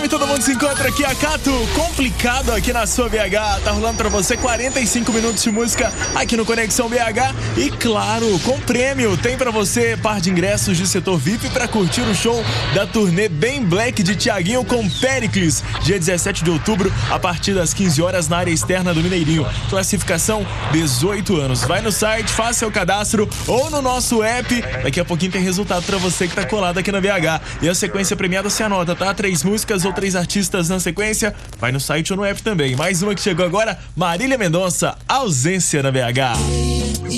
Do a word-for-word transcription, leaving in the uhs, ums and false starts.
todo mundo se encontra aqui, a Cato, complicado aqui na sua B H. Tá rolando pra você quarenta e cinco minutos de música aqui no Conexão B H. E claro, com prêmio, tem pra você par de ingressos de setor V I P pra curtir o show da turnê Bem Black de Thiaguinho com Péricles, dia dezessete de outubro, a partir das quinze horas na área externa do Mineirinho. Classificação dezoito anos. Vai no site, faça seu cadastro ou no nosso app. Daqui a pouquinho tem resultado pra você que tá colado aqui na B H. E a sequência premiada se anota, tá? Três músicas ou três artistas na sequência. Vai no site ou no app também. Mais uma que chegou agora, Marília Mendonça, Ausência na B H.